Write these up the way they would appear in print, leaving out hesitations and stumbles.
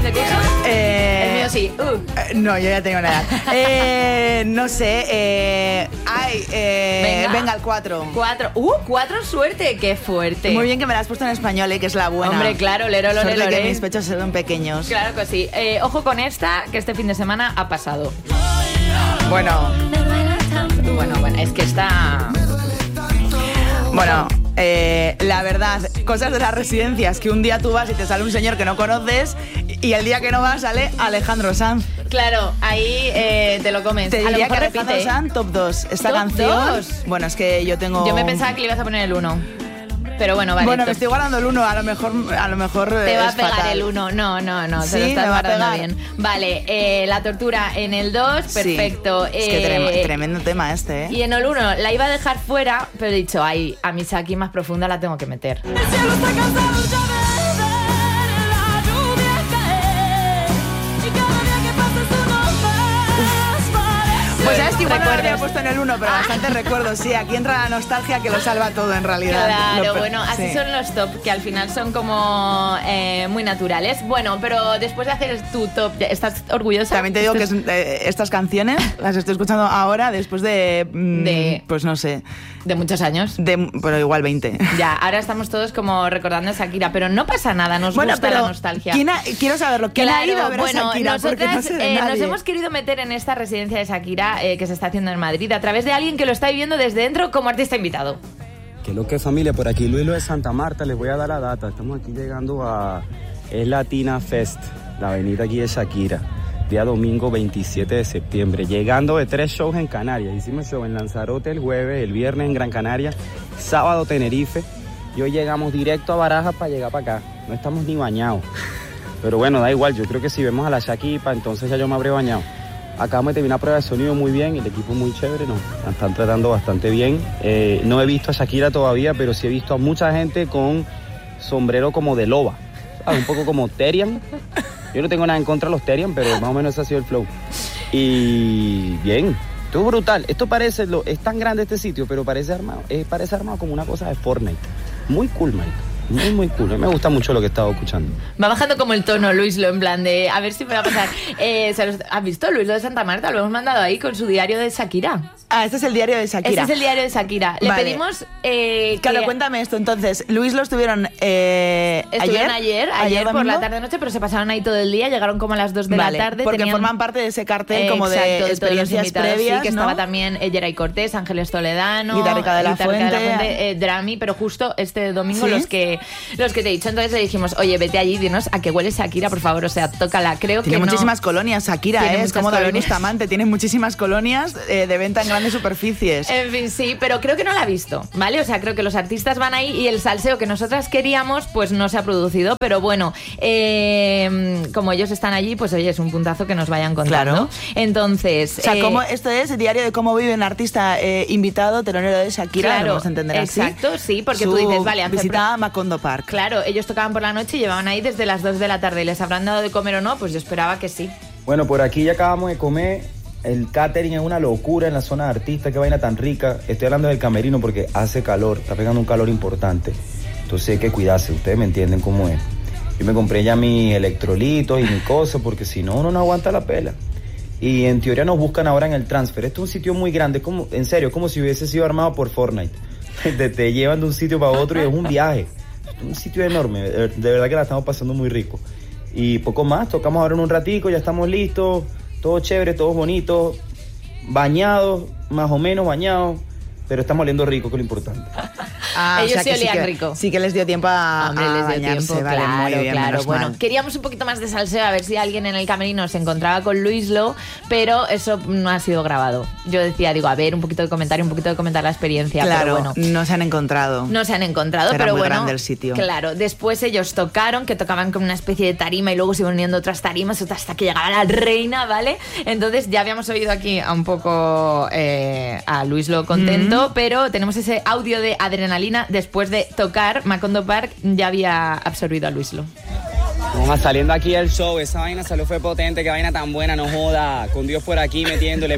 años de queso? El mío sí. No, yo ya tengo una edad. No sé. Venga, el 4. 4. 4 suerte. Qué fuerte. Muy bien que me la has puesto en español, que es la buena. Hombre, claro, lero, Suerte que mis pechos se ven pequeños. Claro que sí. Ojo con esta, que este fin de semana ha pasado. Bueno, es que está... Bueno, la verdad, cosas de las residencias, que un día tú vas y te sale un señor que no conoces y el día que no vas sale Alejandro Sanz. Claro, ahí te lo comes. Te a lo diría mejor que Alejandro repite. Sanz, top 2. Esta ¿Top canción... 2? Bueno, es que yo tengo... Yo me pensaba que le ibas a poner el 1. Pero bueno, vale. Bueno, me estoy guardando el 1, a lo mejor te va a es pegar fatal. el 1. No, ¿Sí? te lo estás ¿Me va a guardando pegar? bien. Vale, La Tortura en el 2, perfecto. Sí. Es que tremendo tema este, ¿eh? Y en el 1 la iba a dejar fuera, pero he dicho, ay, a mi Saki más profunda la tengo que meter. El cielo está cansado ya de ver la lluvia caer y cada día que pasa eso no ves parece. Pues sabes que igual no lo Recuerdos. habría puesto en el 1, pero bastante recuerdo. Sí, aquí entra la nostalgia que lo salva todo en realidad. Claro, bueno, así sí. son los top, que al final son como muy naturales. Bueno, pero después de hacer tu top, ¿estás orgullosa? También te digo que estas canciones las estoy escuchando ahora después de pues no sé, de muchos años. Pero igual 20. Ya, ahora estamos todos como recordando a Shakira, pero no pasa nada, nos gusta pero la nostalgia. quiero saberlo. ¿Quién ha ido a ver a Shakira? Porque no nosotras sé de nos nadie. hemos querido meter en esta residencia de Shakira que se está haciendo en Madrid a través de alguien que lo está viviendo desde dentro como artista invitado. Que lo que familia, por aquí Luis lo de Santa Marta, les voy a dar la data. Estamos aquí llegando a Es Latina Fest, la avenida aquí de Shakira, día domingo 27 de septiembre. Llegando de 3 shows en Canarias. Hicimos show en Lanzarote el jueves, el viernes en Gran Canaria, sábado Tenerife. Y hoy llegamos directo a Barajas para llegar para acá. No estamos ni bañados. Pero bueno, da igual, yo creo que si vemos a la Shakira, entonces ya yo me habré bañado. Acabamos de terminar una prueba de sonido muy bien, el equipo muy chévere, nos están tratando bastante bien. No he visto a Shakira todavía, pero sí he visto a mucha gente con sombrero como de loba, ¿sabes? Un poco como Terian. Yo no tengo nada en contra de los Terian, pero más o menos ese ha sido el flow. Y bien, esto es brutal. Esto parece, es tan grande este sitio, pero parece armado como una cosa de Fortnite. Muy cool, Mike. Muy cool. A mí me gusta mucho lo que he estado escuchando. Va bajando como el tono, Luislo, en plan de a ver si me va a pasar. ¿Has visto Luislo de Santa Marta? Lo hemos mandado ahí con su diario de Shakira. Ah, este es el diario de Shakira. Este es el diario de Shakira. Le Vale. pedimos Claro, que cuéntame esto. Entonces, Luis lo estuvieron estuvieron ayer por domingo. la tarde-noche, pero se pasaron ahí todo el día. Llegaron como a las 2 de Vale, la tarde. porque forman parte de ese cartel como Exacto, de todos los experiencias invitados, previas, sí, que ¿no? estaba también Yeray Cortés, Ángeles Toledano, Guitarrica de la Fuente, Drami, pero justo este domingo ¿Sí? los que te he dicho. Entonces le dijimos, oye, vete allí, dinos a qué huele Shakira, por favor, o sea, tócala. Creo Tiene que muchísimas colonias, Shakira, Tiene es muchas como David colonias. Bustamante, tiene muchísimas colonias de venta en grandes superficies. En fin, sí, pero creo que no la ha visto, ¿vale? O sea, creo que los artistas van ahí y el salseo que nosotras queríamos, pues no se ha producido. Pero bueno, como ellos están allí, pues oye, es un puntazo que nos vayan contando. Claro. Entonces... O sea, esto es el diario de cómo vive un artista invitado, telonero de Shakira, Claro, lo vamos a entender así. exacto, sí, porque Su tú dices, vale, visita a Macondo Park. Claro, ellos tocaban por la noche y llevaban ahí desde las 2 de la tarde. ¿Les habrán dado de comer o no? Pues yo esperaba que sí. Bueno, por aquí ya acabamos de comer. El catering es una locura en la zona de artistas, qué vaina tan rica. Estoy hablando del camerino porque hace calor, está pegando un calor importante. Entonces hay que cuidarse, ustedes me entienden cómo es. Yo me compré ya mis electrolitos y mi cosa porque si no, uno no aguanta la pela. Y en teoría nos buscan ahora en el transfer. Esto es un sitio muy grande, como, en serio, como si hubiese sido armado por Fortnite. Te llevan de un sitio para otro y es un viaje. Es un sitio enorme, de verdad que la estamos pasando muy rico. Y poco más, tocamos ahora en un ratico, ya estamos listos. Todo chévere, todos bonitos, bañados, más o menos bañados, pero estamos oliendo rico, que es lo importante. Ellos sí que olían que, rico. Sí que les dio tiempo a, Hombre, les dio bañarse, tiempo, vale, claro, muy bien, claro. menos Bueno, mal. queríamos un poquito más de salseo, a ver si alguien en el camerino se encontraba con Luislo, pero eso no ha sido grabado. Yo decía, digo, a ver, un poquito de comentario, un poquito de comentar la experiencia, Claro, pero bueno. no se han encontrado. No se han encontrado, Era pero muy bueno. grande el sitio. Claro, después ellos tocaron, que tocaban con una especie de tarima y luego se iban uniendo otras tarimas hasta que llegaba la reina, ¿vale? Entonces ya habíamos oído aquí a un poco a Luislo contento, pero tenemos ese audio de adrenalina después de tocar. Macondo Park ya había absorbido a Luislo. Vamos saliendo aquí del show, esa vaina salió fue potente, qué vaina tan buena, no joda. Con Dios por aquí metiéndole.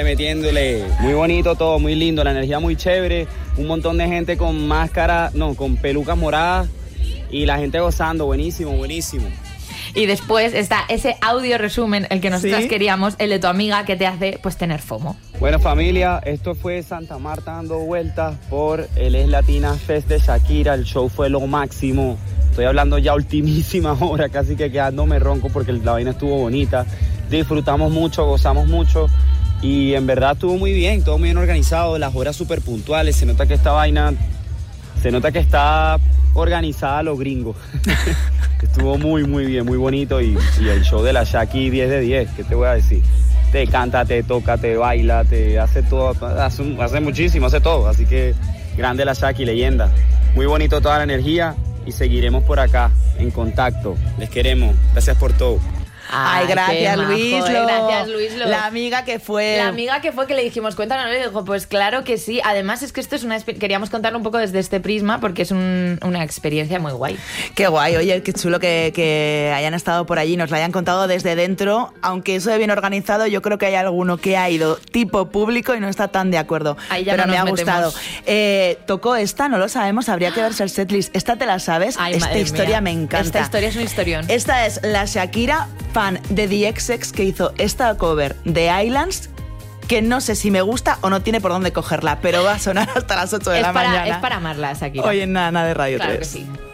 Muy bonito todo, muy lindo, la energía muy chévere. Un montón de gente con máscara, con pelucas moradas y la gente gozando, buenísimo. Y después está ese audio resumen, el que nosotras ¿Sí? queríamos, el de tu amiga que te hace pues tener FOMO. Bueno, familia, esto fue Santa Marta dando vueltas por el Es Latina Fest de Shakira. El show fue lo máximo. Estoy hablando ya ultimísima hora, casi que quedándome ronco porque la vaina estuvo bonita. Disfrutamos mucho, gozamos mucho y en verdad estuvo muy bien, todo muy bien organizado, las horas súper puntuales. Se nota que esta vaina, se nota que está organizada a los gringos. Estuvo muy, muy bien, muy bonito y el show de la Shaki 10 de 10, ¿qué te voy a decir? Te canta, te toca, te baila, te hace todo, hace muchísimo, hace todo. Así que grande la Shaki, leyenda. Muy bonito toda la energía y seguiremos por acá, en contacto. Les queremos. Gracias por todo. Ay, gracias, qué majo, Luislo. gracias, Luislo. La amiga que fue. La amiga que fue que le dijimos, cuéntanos, le dijo, pues claro que sí. Además es que esto es queríamos contarlo un poco desde este prisma porque es una experiencia muy guay. Qué guay, oye, qué chulo que hayan estado por allí, nos lo hayan contado desde dentro. Aunque eso de bien organizado, yo creo que hay alguno que ha ido tipo público y no está tan de acuerdo. Ahí ya pero no me ha nos gustado. Tocó esta, no lo sabemos, habría que verse el setlist. Esta te la sabes. Ay, esta madre historia mía. me encanta. Esta historia es un historión. Esta es la Shakira, fan de The XX, que hizo esta cover de Islands, que no sé si me gusta o no tiene por dónde cogerla, pero va a sonar hasta las 8 de la mañana. Es para amarla, Shakira. Hoy en Nada de Radio Claro 3. que sí.